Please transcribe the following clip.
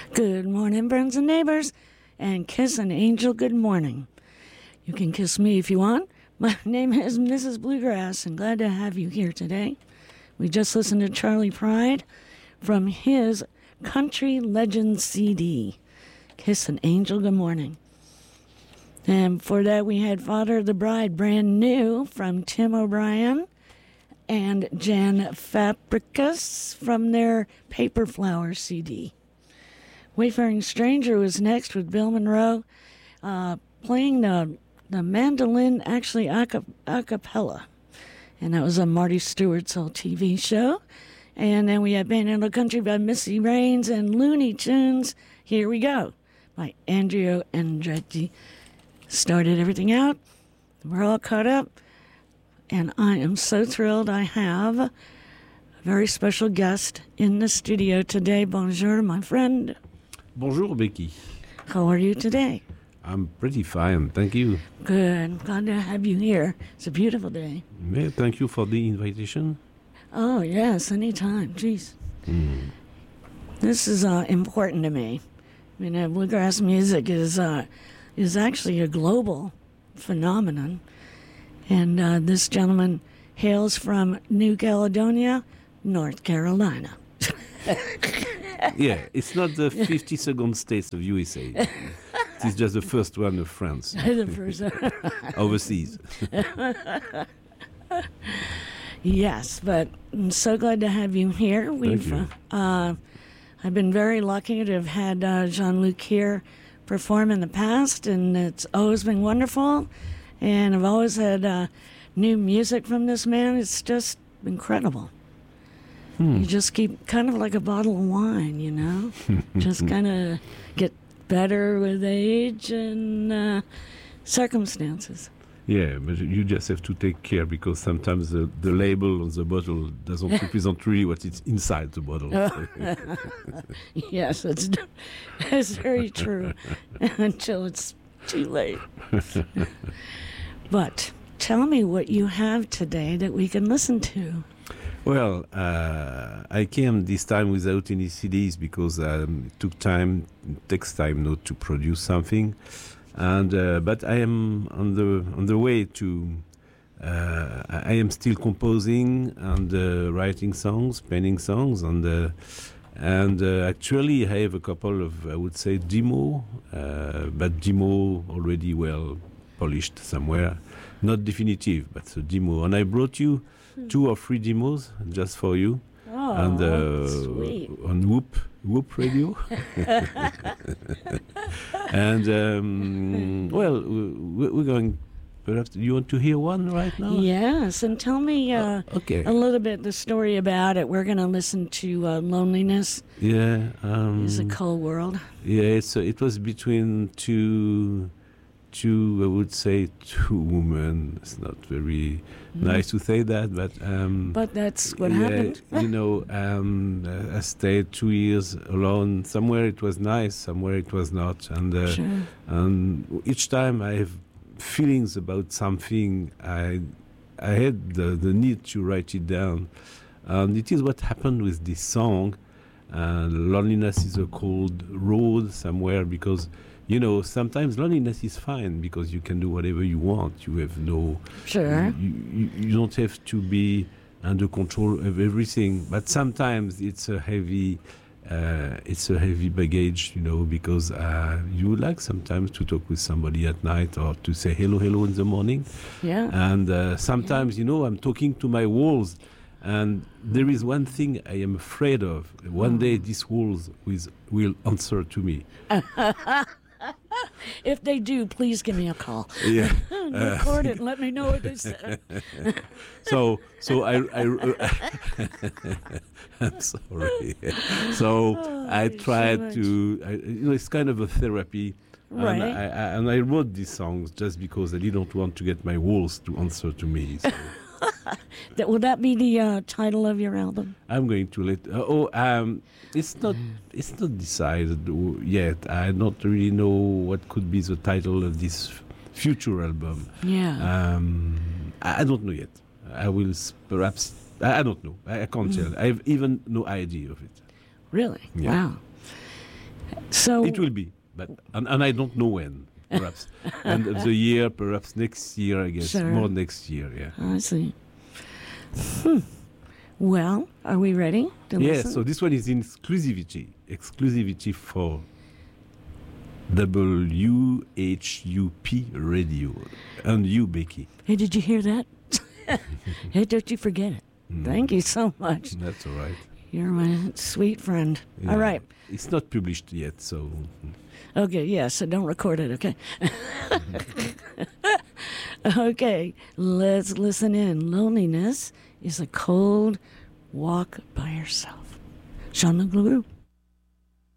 Good morning, friends and neighbors, and kiss an angel good morning. You can kiss me if you want. My name is Mrs. Bluegrass, and glad to have you here today. We just listened to Charlie Pride from his Country Legend CD, Kiss an Angel Good Morning. And for that, we had Father of the Bride, brand new, from Tim O'Brien and Jan Fabricus from their Paper Flower CD. Wayfaring Stranger was next with Bill Monroe playing the mandolin, actually a cappella. And that was a Marty Stewart's old TV show. And then we had Panhandle Country by Missy Raines and Looney Tunes. Here we go by Andrea Andretti. Started everything out. We're all caught up. And I am so thrilled I have a very special guest in the studio today. Bonjour, my friend. Bonjour, Becky. How are you today? I'm pretty fine, thank you. Good. Glad to have you here. It's a beautiful day. Yeah, thank you for the invitation. Oh, yes, anytime. Jeez. This is important to me. I mean, bluegrass music is actually a global phenomenon. And this gentleman hails from New Caledonia, North Carolina. Yeah, it's not the 52nd states of USA. It's just the first one of France. The first one. Overseas. Yes, but I'm so glad to have you here. I've been very lucky to have had Jean-Luc here perform in the past, and it's always been wonderful. And I've always had new music from this man. It's just incredible. You just keep kind of like a bottle of wine, you know? Just kind of get better with age and circumstances. Yeah, but you just have to take care because sometimes the label on the bottle doesn't represent really what is inside the bottle. Yes, it's very true until it's too late. But tell me what you have today that we can listen to. Well, I came this time without any CDs because it takes time now to produce something, and but I am on the way to. I am still composing and writing songs, penning songs, and actually I have a couple of, I would say, demo, but demo already well polished somewhere, not definitive, but a demo. And I brought you 2 or 3 demos just for you. Oh, and sweet. On Whoop Radio. And well, we're going. Perhaps you want to hear one right now? Yes, and tell me okay. a little bit the story about it. We're going to listen to Loneliness. Yeah. It's a cold world. Yeah, it was between two, I would say, 2 women. It's not very nice to say that, but that's what happened. You know, I stayed 2 years alone. Somewhere it was nice, somewhere it was not, and Sure. and each time I have feelings about something, I had the need to write it down, and it is what happened with this song. Loneliness is a cold road somewhere, because you know, sometimes loneliness is fine because you can do whatever you want. You have no... Sure. You don't have to be under control of everything. But sometimes it's a heavy baggage, you know, because you would like sometimes to talk with somebody at night or to say hello in the morning. Yeah. And sometimes, you know, I'm talking to my walls. And there is one thing I am afraid of. One day these walls will answer to me. If they do, please give me a call. Yeah. Record it and let me know what they said. So I I'm sorry. So I tried so to, you know, it's kind of a therapy. Right. And I wrote these songs just because I didn't want to get my walls to answer to me. So. Will that be the title of your album? I'm going to let. It's not decided yet. I don't really know what could be the title of this future album. Yeah. I don't know yet. I will perhaps. I don't know. I can't tell. I have even no idea of it. Really? Yeah. Wow. So It will be, but and I don't know when. Perhaps end of the year, perhaps next year. I guess Sure. more next year. Yeah. I see. Well, are we ready to Yeah. listen? So this one is in exclusivity for WHUP radio, and you, Becky. Hey, did you hear that? Hey, don't you forget it. Thank you so much. That's all right. You're my sweet friend. Yeah. All right. It's not published yet, so Okay, yeah, so don't record it, okay? Okay, let's listen in. Loneliness is a cold walk by yourself. Jean-Luc Leroux.